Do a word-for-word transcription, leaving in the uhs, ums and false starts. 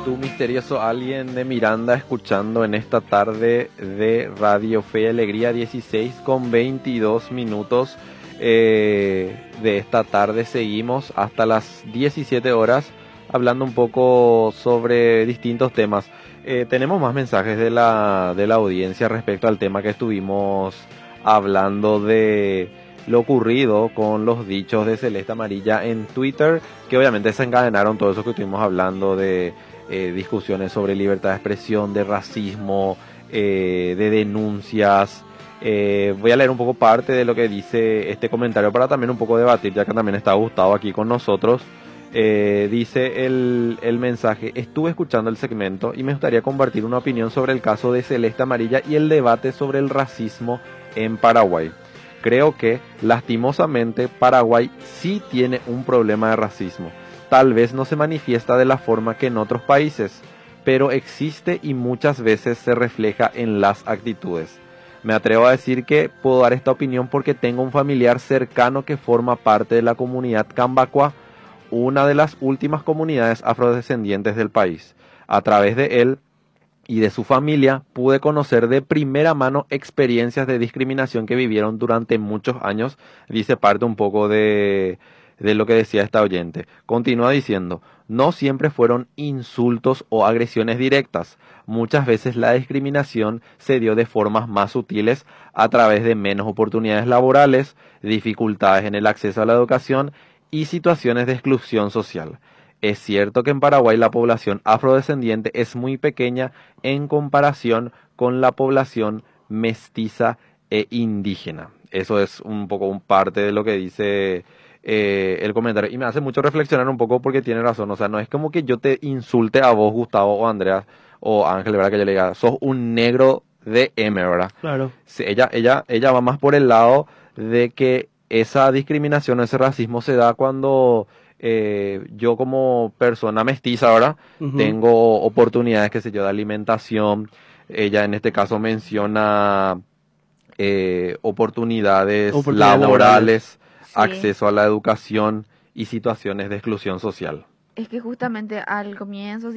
tu misterioso alguien de Miranda escuchando en esta tarde de Radio Fe y Alegría, dieciséis con veintidós minutos eh, de esta tarde. Seguimos hasta las diecisiete horas hablando un poco sobre distintos temas. Eh, tenemos más mensajes de la, de la audiencia respecto al tema que estuvimos hablando de lo ocurrido con los dichos de Celeste Amarilla en Twitter, que obviamente desencadenaron todo eso que estuvimos hablando de eh, discusiones sobre libertad de expresión, de racismo, eh, de denuncias. Eh, voy a leer un poco parte de lo que dice este comentario para también un poco debatir, ya que también está Gustavo aquí con nosotros. Eh, dice el, el mensaje: estuve escuchando el segmento y me gustaría compartir una opinión sobre el caso de Celeste Amarilla y el debate sobre el racismo en Paraguay. Creo que, lastimosamente, Paraguay sí tiene un problema de racismo. Tal vez no se manifiesta de la forma que en otros países, pero existe y muchas veces se refleja en las actitudes. Me atrevo a decir que puedo dar esta opinión porque tengo un familiar cercano que forma parte de la comunidad Cambacua, una de las últimas comunidades afrodescendientes del país. A través de él y de su familia pude conocer de primera mano experiencias de discriminación que vivieron durante muchos años. Dice parte un poco de, de lo que decía esta oyente. Continúa diciendo: no siempre fueron insultos o agresiones directas. Muchas veces la discriminación se dio de formas más sutiles a través de menos oportunidades laborales, dificultades en el acceso a la educación y situaciones de exclusión social. Es cierto que en Paraguay la población afrodescendiente es muy pequeña en comparación con la población mestiza e indígena. Eso es un poco un parte de lo que dice eh, el comentario. Y me hace mucho reflexionar un poco porque tiene razón. O sea, no es como que yo te insulte a vos, Gustavo, o Andrea, o Ángel, ¿verdad? Que yo le diga, sos un negro de M, ¿verdad? Claro. Sí, ella, ella, ella va más por el lado de que esa discriminación, ese racismo se da cuando... Eh, yo como persona mestiza ahora Uh-huh. tengo oportunidades, qué sé yo, de alimentación. Ella en este caso menciona eh, oportunidades, Oportunidades laborales, laborales. Sí. acceso a la educación y situaciones de exclusión social. Es que justamente al comienzo